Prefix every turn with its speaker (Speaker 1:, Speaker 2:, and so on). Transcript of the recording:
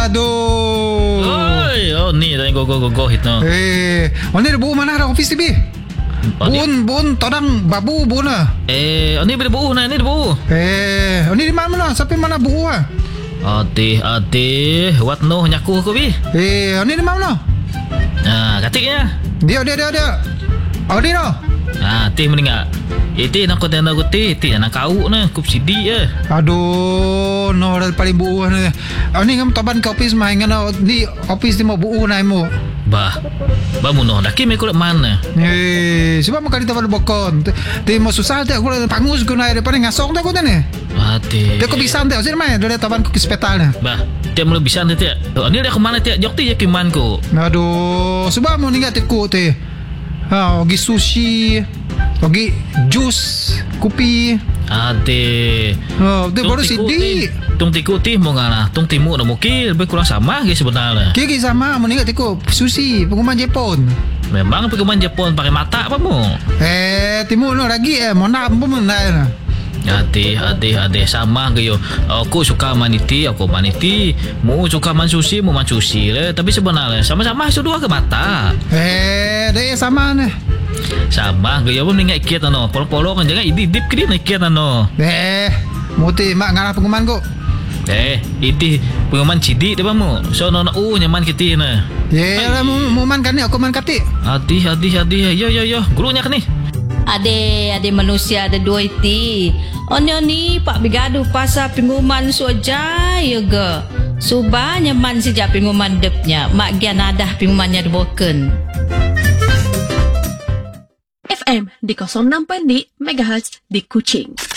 Speaker 1: Aduh.
Speaker 2: Oi, oh ni dah go hit no.
Speaker 1: Ni ada buku mana dah office TV? Bun, todang babu bun lah.
Speaker 2: Ni boleh buku ni ada buku.
Speaker 1: Ni di mana? Sampai mana buku ah?
Speaker 2: Ate, what no nyaku ko bi?
Speaker 1: Ni di mana?
Speaker 2: Katiknya.
Speaker 1: Dia. Oh, dia no.
Speaker 2: Ti meninggal. Ti nak kau tenda ti nak kau na kup sidi
Speaker 1: Aduh, no dah paling buuh ni. Ni ngam taban ke office mai ngana ni office ni mau buuh nai mo.
Speaker 2: Ba muno dah kimi ko mana.
Speaker 1: Sebab makali taban bokon. Ti mau susah tak ko pangus ko nai depan ngasong tak ko ni.
Speaker 2: Ti.
Speaker 1: Dia ko bisa tak sini mai dari taban ko ke hospital ni.
Speaker 2: Ba, dia mau bisa ni ti. Ni dia ke mana ti? Jok ti ya ke man ko.
Speaker 1: Aduh, sebab mau ningat ti ko ti. Ogi sushi, ogi jus, kopi.
Speaker 2: Ade.
Speaker 1: Dia baru sidi.
Speaker 2: Tung tiku ti mau ngana, tung timu nak mungkin lebih kurang sama ke sebenarnya.
Speaker 1: Kiki sama, mau ningat tiku sushi, pengumuman Jepun.
Speaker 2: Memang pengumuman Jepun pakai mata apa mu?
Speaker 1: Timu no lagi mau nak pun mana?
Speaker 2: Ade sama ke yo. Aku suka maniti, aku maniti. Mu suka man sushi, mu man sushi le. Tapi sebenarnya sama-sama sudah ke mata.
Speaker 1: Dia sama ni.
Speaker 2: Sama ke yo pun ingat ikat ano. Polo-polo kan jangan idip ke dia ikat ano.
Speaker 1: Muti mak ngarah pengumuman ko.
Speaker 2: Iti pengumuman cidi dia mu. So no nyaman kita na.
Speaker 1: Lah pengumuman kan ni aku man kati.
Speaker 2: Hati. Yo. Gurunya kan ni.
Speaker 3: Ade manusia ada dua iti. Onyo ni pak bigaduh pasal pengumuman soja ya ge. Suba nyaman sejak pengumuman depnya. Mak gian adah pengumumannya diboken.
Speaker 4: FM di 06.2 MHz di Kuching.